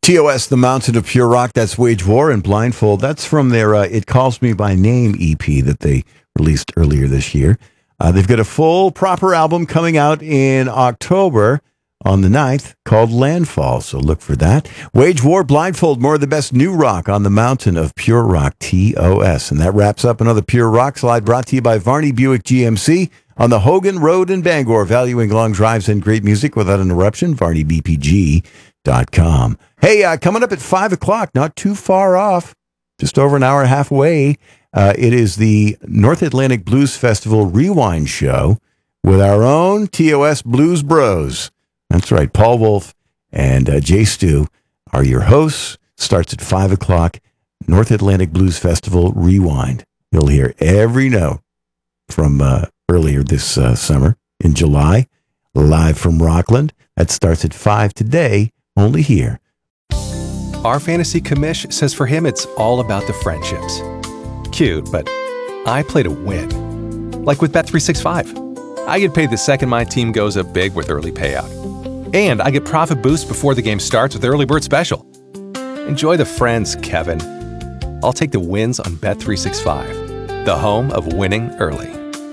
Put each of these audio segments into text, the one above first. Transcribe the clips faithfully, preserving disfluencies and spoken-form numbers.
T O S, The Mountain of Pure Rock. That's Wage War and Blindfold. That's from their uh, It Calls Me By Name E P that they released earlier this year. Uh, they've got a full, proper album coming out in October on the ninth called Landfall, so look for that. Wage War, Blindfold, more of the best new rock on the Mountain of Pure Rock, T O S. And that wraps up another Pure Rock Slide brought to you by Varney Buick G M C on the Hogan Road in Bangor, valuing long drives and great music without interruption, varney b p g dot com. Hey, uh, coming up at five o'clock, not too far off, just over an hour and a half away, uh, it is the North Atlantic Blues Festival Rewind Show with our own T O S Blues Bros. That's right, Paul Wolf and uh, Jay Stu are your hosts. Starts at five o'clock, North Atlantic Blues Festival Rewind. You'll hear every note from uh, earlier this uh, summer in July, live from Rockland. That starts at five today, only here. Our fantasy commish says for him it's all about the friendships. Cute, but I play to win. Like with Bet three sixty-five. I get paid the second my team goes up big with early payout. And I get profit boost before the game starts with Early Bird Special. Enjoy the friends, Kevin. I'll take the wins on Bet three sixty-five, the home of winning early.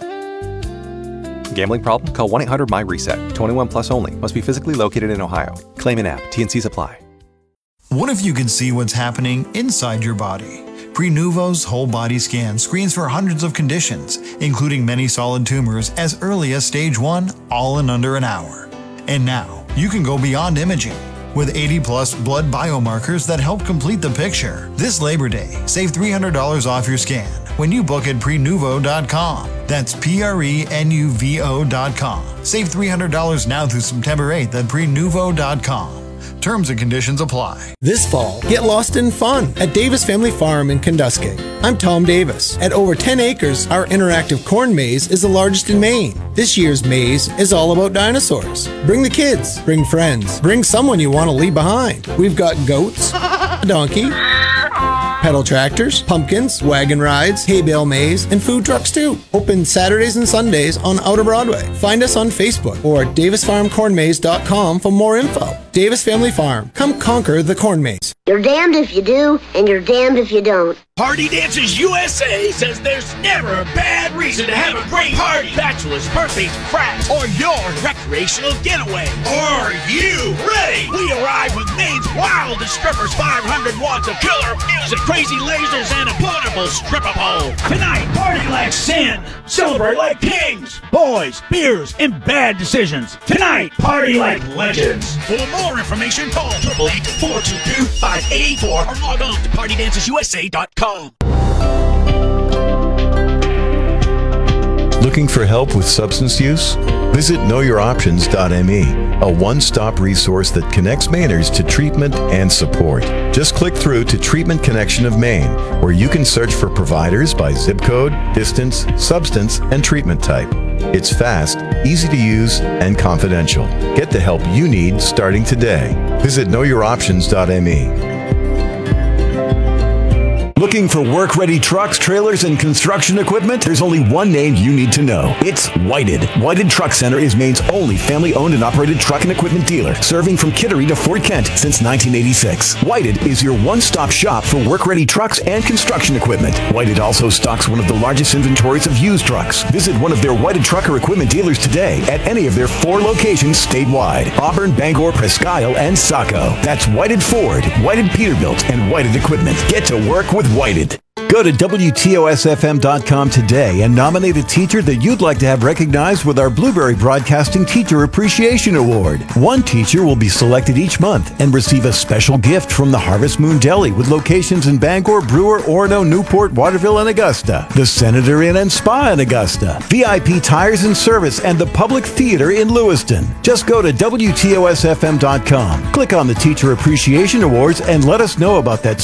Gambling problem? Call one eight hundred M Y reset. twenty-one plus only. Must be physically located in Ohio. Claim an app. T N Cs apply. What if you could see what's happening inside your body? Prenuvo's whole body scan screens for hundreds of conditions, including many solid tumors as early as stage one, all in under an hour. And now, you can go beyond imaging. With eighty plus blood biomarkers that help complete the picture. This Labor Day, save three hundred dollars off your scan when you book at prenuvo dot com. That's P R E N U V O dot com. Save three hundred dollars now through September eighth at prenuvo dot com. Terms and conditions apply. This fall, get lost in fun at Davis Family Farm in Kenduskeag. I'm Tom Davis. At over ten acres, our interactive corn maze is the largest in Maine. This year's maze is all about dinosaurs. Bring the kids, bring friends, bring someone you want to leave behind. We've got goats, a donkey, pedal tractors, pumpkins, wagon rides, hay bale maze, and food trucks too. Open Saturdays and Sundays on Outer Broadway. Find us on Facebook or at davis farm corn maze dot com for more info. Davis Family Farm. Come conquer the corn maze. You're damned if you do, and you're damned if you don't. Party Dancers U S A says there's never a bad reason to have a great party. Bachelors, birthdays, frats, or your recreational getaway. Are you ready? We arrive with Maine's wildest strippers, five hundred watts of killer music, crazy lasers, and a portable stripper pole. Tonight, party like sin. Celebrate like kings. Boys, beers, and bad decisions. Tonight, party like legends. For more information, call eight eight eight, four two two, five eight eight four or log on to party dancers u s a dot com. Looking for help with substance use? Visit know your options dot m e, a one-stop resource that connects Mainers to treatment and support. Just click through to Treatment Connection of Maine, where you can search for providers by zip code, distance, substance, and treatment type. It's fast, easy to use, and confidential. Get the help you need starting today. Visit know your options dot m e. Looking for work-ready trucks, trailers, and construction equipment? There's only one name you need to know. It's Whited. Whited Truck Center is Maine's only family-owned and operated truck and equipment dealer, serving from Kittery to Fort Kent since nineteen eighty-six. Whited is your one-stop shop for work-ready trucks and construction equipment. Whited also stocks one of the largest inventories of used trucks. Visit one of their Whited trucker equipment dealers today at any of their four locations statewide: Auburn, Bangor, Presque Isle, and Saco. That's Whited Ford, Whited Peterbilt, and Whited Equipment. Get to work with Whited. Go to W T O S F M dot com today and nominate a teacher that you'd like to have recognized with our Blueberry Broadcasting Teacher Appreciation Award. One teacher will be selected each month and receive a special gift from the Harvest Moon Deli with locations in Bangor, Brewer, Orono, Newport, Waterville, and Augusta, the Senator Inn and Spa in Augusta, V I P Tires and Service, and the Public Theater in Lewiston. Just go to W T O S F M dot com, click on the Teacher Appreciation Awards, and let us know about that